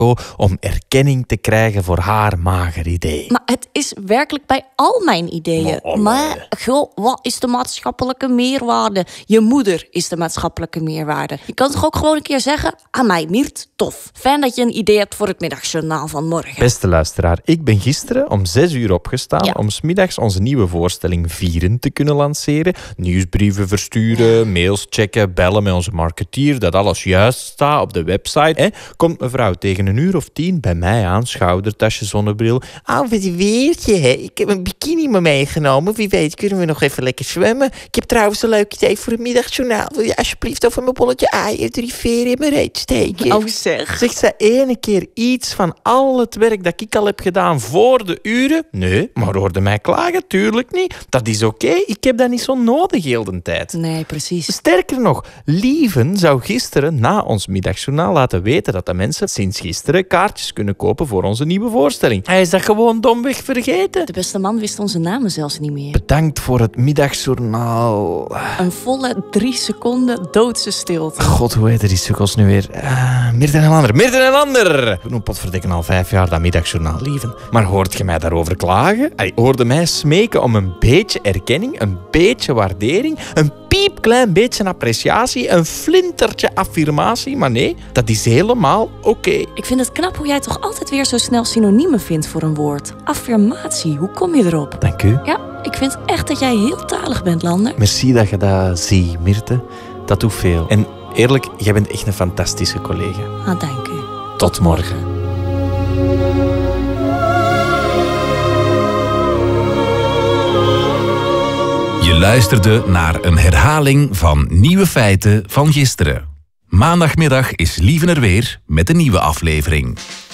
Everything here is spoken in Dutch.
Marco om erkenning te krijgen voor haar mager idee. Maar het is werkelijk bij al mijn ideeën. Maar goh, wat is de maatschappelijke meerwaarde? Je moeder is de maatschappelijke meerwaarde. Je kan toch ook gewoon een keer zeggen... Amai, Miert, tof. Fijn dat je een idee hebt voor het middagjournaal van morgen. Beste luisteraar, ik ben gisteren om 6 uur opgestaan... om 's middags onze nieuwe voorstelling Vieren te kunnen lanceren. Nieuwsbrieven versturen, mails checken, bellen met onze marketeer... dat alles juist staat op de website. Komt mevrouw tegen 1:10 bij mij aan, schoudertasje, zonnebril. Weertje, ik heb een bikini me meegenomen. Wie weet kunnen we nog even lekker zwemmen. Ik heb trouwens een leuk idee voor het middagjournaal. Wil je alsjeblieft over mijn bolletje eieren 3 veren in mijn reet steken? Oh zeg. Zegt zij ene keer iets van al het werk dat ik al heb gedaan voor de uren? Nee, maar hoorde mij klagen? Tuurlijk niet. Dat is oké. Ik heb dat niet zo nodig heel de tijd. Nee, precies. Sterker nog, Lieven zou gisteren na ons middagjournaal laten weten dat de mensen sinds gisteren kaartjes kunnen kopen voor onze nieuwe voorstelling. Hij is dat gewoon domweg vergeten. De beste man wist onze namen zelfs niet meer. Bedankt voor het middagjournaal. Een volle 3 seconden doodse stilte. God, hoe heet die sukkels nu weer? Mirten en Ander. Mirten en Ander! We doen potverdikken al 5 jaar dat middagjournaal, Lieven. Maar hoort je mij daarover klagen? Hoorde mij smeken om een beetje erkenning, een beetje waardering, een piepklein beetje appreciatie, een flintertje affirmatie. Maar nee, dat is helemaal oké. Ik vind het knap hoe jij toch altijd weer zo snel synoniemen vindt voor een woord. Affirmatie, hoe kom je erop? Dank u. Ja, ik vind echt dat jij heel talig bent, Lander. Merci dat je dat ziet, Mirte. Dat doet veel. En eerlijk, jij bent echt een fantastische collega. Dank u. Tot morgen. Je luisterde naar een herhaling van Nieuwe Feiten van gisteren. Maandagmiddag is Lieven er weer met een nieuwe aflevering.